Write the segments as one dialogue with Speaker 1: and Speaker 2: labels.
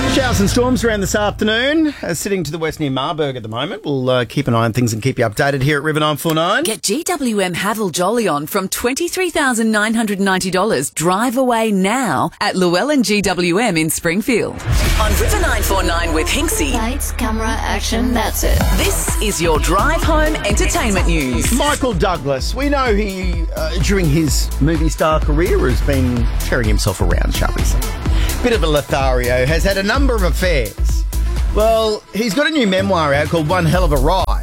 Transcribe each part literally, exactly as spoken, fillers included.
Speaker 1: Showers and storms around this afternoon. Uh, sitting to the west near Marburg at the moment. We'll uh, keep an eye on things and keep you updated here at River nine four nine.
Speaker 2: Get G W M Haval Jolly on from twenty-three thousand nine hundred ninety dollars. Drive away now at Llewellyn G W M in Springfield. On River nine four nine with Hinksy.
Speaker 3: Lights, camera, action, that's it.
Speaker 2: This is your drive home entertainment news.
Speaker 1: Michael Douglas. We know he, uh, during his movie star career, has been carrying himself around, shall we say. Bit of a Lothario, has had a number of affairs. Well, he's got a new memoir out called One Hell of a Ride.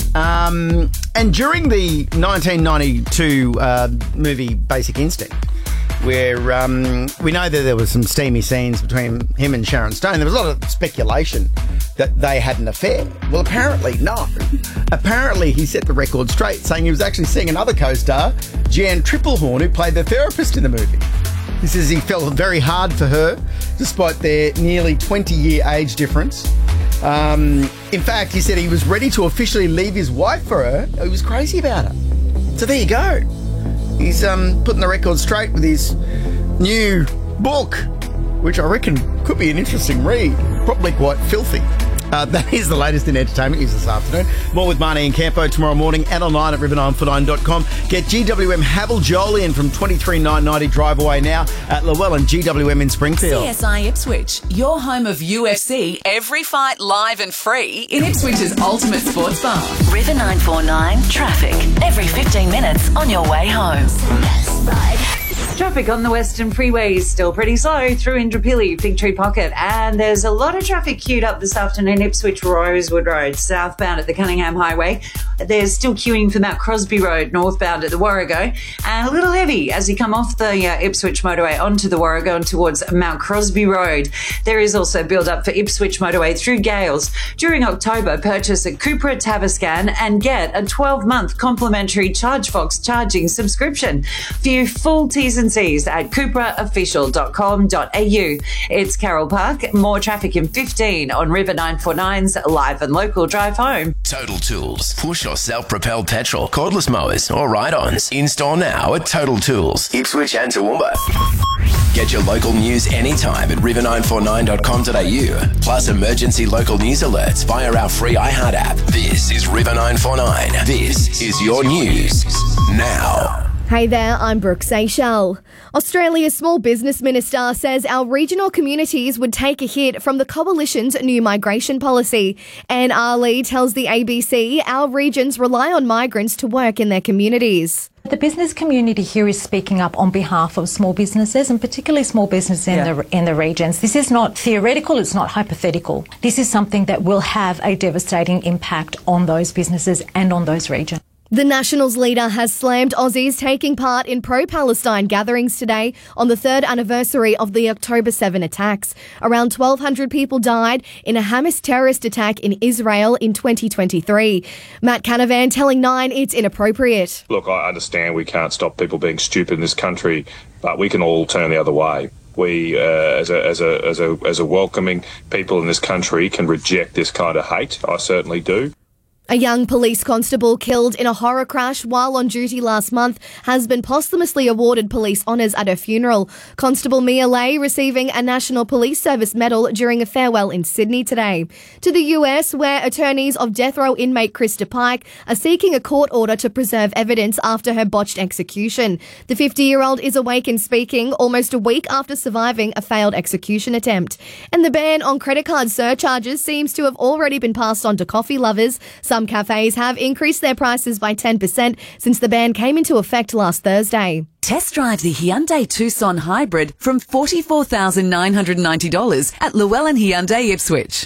Speaker 1: Um, and during the nineteen ninety-two uh, movie Basic Instinct, where um, we know that there was some steamy scenes between him and Sharon Stone, there was a lot of speculation that they had an affair. Well, apparently, no. Apparently, he set the record straight, saying he was actually seeing another co-star, Jan Triplehorn, who played the therapist in the movie. He says he felt very hard for her, despite their nearly twenty-year age difference. Um, in fact, he said he was ready to officially leave his wife for her. He was crazy about her. So there you go. He's um, putting the record straight with his new book, which I reckon could be an interesting read. Probably quite filthy. Uh, that is the latest in entertainment news this afternoon. More with Marnie and Campo tomorrow morning and online at river nine four nine dot com. Get G W M Haval Jolyon from twenty-three thousand nine hundred ninety drive away now at Llewellyn G W M in Springfield.
Speaker 2: C S I Ipswich, your home of U F C, every fight live and free in Ipswich's ultimate sports bar. River nine four nine traffic, every fifteen minutes on your way home.
Speaker 4: Traffic on the Western Freeway is still pretty slow through Indooroopilly, Fig Tree Pocket, and there's a lot of traffic queued up this afternoon, Ipswich Rosewood Road, southbound at the Cunningham Highway. There's still queuing for Mount Crosby Road, northbound at the Warrego, and a little heavy as you come off the uh, Ipswich motorway onto the Warrego and towards Mount Crosby Road. There is also build-up for Ipswich motorway through Gales. During October, purchase a Cupra Tavascan and get a twelve-month complimentary ChargeFox charging subscription. View full T's and C's at cupra official dot com dot a u. It's Carol Park. More traffic in fifteen on River nine four nine's live and local drive home.
Speaker 5: Total Tools. Push or self-propelled petrol, cordless mowers or ride-ons. In-store now at Total Tools, Ipswich and Toowoomba. Get your local news anytime at river nine four nine dot com dot a u. Plus emergency local news alerts via our free iHeart app. This is River nine four nine. This is your news now.
Speaker 6: Hey there, I'm Brooke Seychelles. Australia's Small Business Minister says our regional communities would take a hit from the Coalition's new migration policy. Anne Arley tells the A B C our regions rely on migrants to work in their communities.
Speaker 7: The business community here is speaking up on behalf of small businesses and particularly small business in yeah. the in the regions. This is not theoretical, it's not hypothetical. This is something that will have a devastating impact on those businesses and on those regions.
Speaker 6: The Nationals leader has slammed Aussies taking part in pro-Palestine gatherings today on the third anniversary of the October seventh attacks. Around twelve hundred people died in a Hamas terrorist attack in Israel in twenty twenty-three. Matt Canavan telling Nine it's inappropriate.
Speaker 8: Look, I understand we can't stop people being stupid in this country, but we can all turn the other way. We, uh, as a as a as a as a welcoming people in this country, can reject this kind of hate. I certainly do.
Speaker 6: A young police constable killed in a horror crash while on duty last month has been posthumously awarded police honours at her funeral. Constable Mia Lay receiving a National Police Service medal during a farewell in Sydney today. To the U S, where attorneys of death row inmate Krista Pike are seeking a court order to preserve evidence after her botched execution. The fifty-year-old is awake and speaking almost a week after surviving a failed execution attempt. And the ban on credit card surcharges seems to have already been passed on to coffee lovers. Some Some cafes have increased their prices by ten percent since the ban came into effect last Thursday.
Speaker 2: Test drive the Hyundai Tucson Hybrid from forty-four thousand nine hundred ninety dollars at Llewellyn Hyundai Ipswich.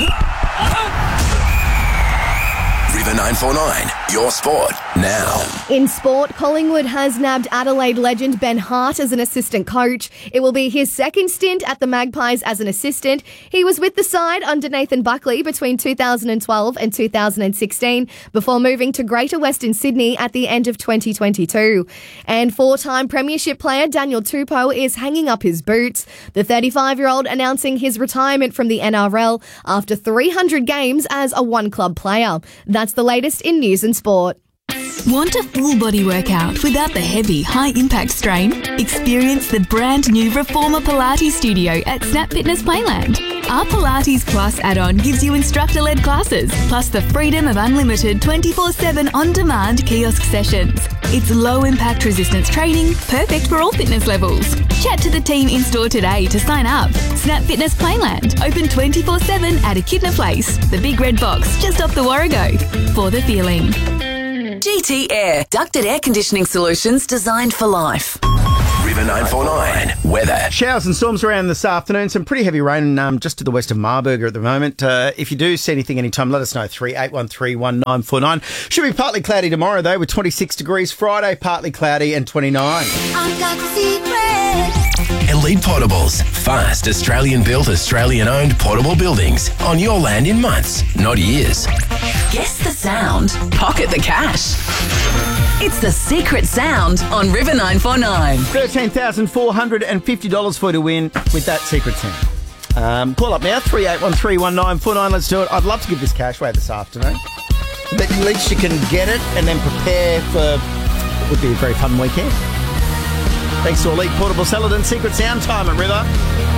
Speaker 5: River nine four nine, your sport now.
Speaker 6: In sport, Collingwood has nabbed Adelaide legend Ben Hart as an assistant coach. It will be his second stint at the Magpies as an assistant. He was with the side under Nathan Buckley between two thousand twelve and two thousand sixteen before moving to Greater Western Sydney at the end of twenty twenty-two. And four-time premiership player Daniel Tupou is hanging up his boots. The thirty-five-year-old announcing his retirement from the N R L after three hundred games as a one-club player. That's the latest in news and sport.
Speaker 9: Want a full body workout without the heavy, high-impact strain? Experience the brand new Reformer Pilates Studio at Snap Fitness Playland. Our Pilates Plus add-on gives you instructor-led classes, plus the freedom of unlimited twenty-four seven on-demand kiosk sessions. It's low-impact resistance training, perfect for all fitness levels. Chat to the team in-store today to sign up. Snap Fitness Playland, open twenty-four seven at Echidna Place, the big red box just off the Warrego. For the feeling.
Speaker 2: G T Air, ducted air conditioning solutions designed for life.
Speaker 5: River nine four nine weather.
Speaker 1: Showers and storms around this afternoon. Some pretty heavy rain um, just to the west of Marburg at the moment. Uh, if you do see anything anytime, let us know. three eight one three one nine four nine. Should be partly cloudy tomorrow, though, with twenty-six degrees. Friday, partly cloudy and twenty-nine.
Speaker 3: I've got secrets.
Speaker 5: Elite Portables. Fast, Australian-built, Australian-owned portable buildings on your land in months, not years.
Speaker 2: Guess the sound. Pocket the cash. It's the secret sound on River nine four nine.
Speaker 1: thirteen thousand four hundred fifty dollars for you to win with that secret sound. Um, call up now, three eight one three one nine four nine. Let's do it. I'd love to give this cash away this afternoon. But at least you can get it and then prepare for what would be a very fun weekend. Thanks to Elite Portable Celadon Secret Sound Time at River.